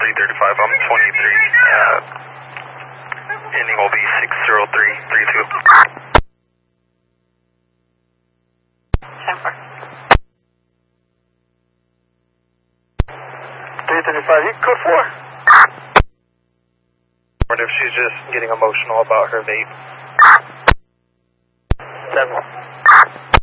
335, I'm 23. Ending will be 60332. 335, you can code 4. Wonder if she's just getting emotional about her vape. 7.